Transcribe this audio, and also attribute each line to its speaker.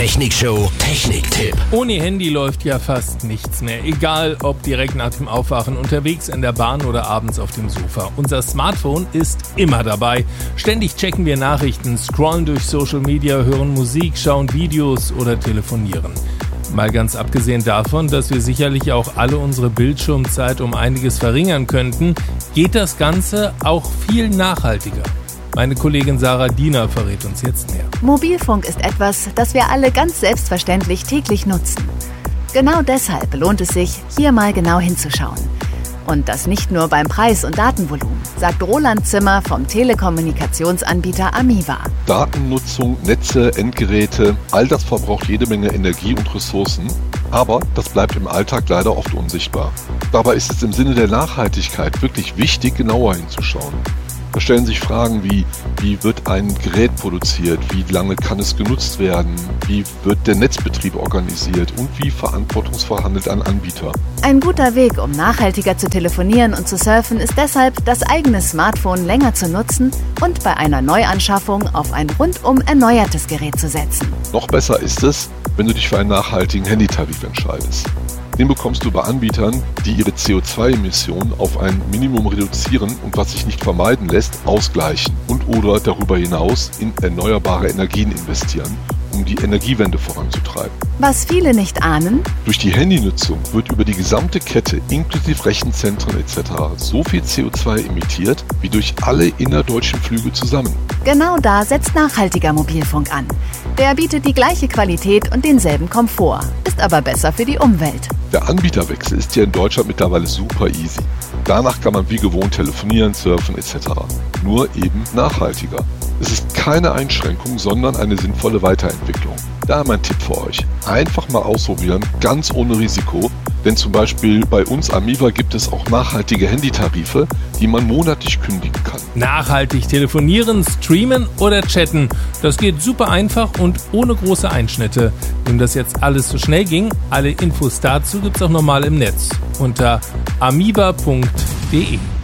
Speaker 1: Technikshow Techniktipp.
Speaker 2: Ohne Handy läuft ja fast nichts mehr. Egal, ob direkt nach dem Aufwachen, unterwegs in der Bahn oder abends auf dem Sofa. Unser Smartphone ist immer dabei. Ständig checken wir Nachrichten, scrollen durch Social Media, hören Musik, schauen Videos oder telefonieren. Mal ganz abgesehen davon, dass wir sicherlich auch alle unsere Bildschirmzeit um einiges verringern könnten, geht das Ganze auch viel nachhaltiger. Meine Kollegin Sarah Diener verrät uns jetzt mehr.
Speaker 3: Mobilfunk ist etwas, das wir alle ganz selbstverständlich täglich nutzen. Genau deshalb lohnt es sich, hier mal genau hinzuschauen. Und das nicht nur beim Preis und Datenvolumen, sagt Roland Zimmer vom Telekommunikationsanbieter Amiva.
Speaker 4: Datennutzung, Netze, Endgeräte, all das verbraucht jede Menge Energie und Ressourcen, aber das bleibt im Alltag leider oft unsichtbar. Dabei ist es im Sinne der Nachhaltigkeit wirklich wichtig, genauer hinzuschauen. Da stellen sich Fragen wie wird ein Gerät produziert, wie lange kann es genutzt werden, wie wird der Netzbetrieb organisiert und wie verantwortungsvoll handelt ein Anbieter.
Speaker 3: Ein guter Weg, um nachhaltiger zu telefonieren und zu surfen, ist deshalb, das eigene Smartphone länger zu nutzen und bei einer Neuanschaffung auf ein rundum erneuertes Gerät zu setzen.
Speaker 4: Noch besser ist es, wenn du dich für einen nachhaltigen Handytarif entscheidest. Den bekommst du bei Anbietern, die ihre CO2-Emissionen auf ein Minimum reduzieren und was sich nicht vermeiden lässt, ausgleichen und oder darüber hinaus in erneuerbare Energien investieren, um die Energiewende voranzutreiben.
Speaker 3: Was viele nicht ahnen:
Speaker 4: Durch die Handynutzung wird über die gesamte Kette inklusive Rechenzentren etc. so viel CO2 emittiert wie durch alle innerdeutschen Flüge zusammen.
Speaker 3: Genau da setzt nachhaltiger Mobilfunk an. Der bietet die gleiche Qualität und denselben Komfort, ist aber besser für die Umwelt.
Speaker 4: Der Anbieterwechsel ist hier in Deutschland mittlerweile super easy. Danach kann man wie gewohnt telefonieren, surfen etc. Nur eben nachhaltiger. Es ist keine Einschränkung, sondern eine sinnvolle Weiterentwicklung. Da mein Tipp für euch. Einfach mal ausprobieren, ganz ohne Risiko. Denn zum Beispiel bei uns Amiva gibt es auch nachhaltige Handytarife, die man monatlich kündigen kann.
Speaker 2: Nachhaltig telefonieren, streamen oder chatten. Das geht super einfach und ohne große Einschnitte. Wem das jetzt alles so schnell ging, alle Infos dazu gibt's auch nochmal im Netz unter amiva.de.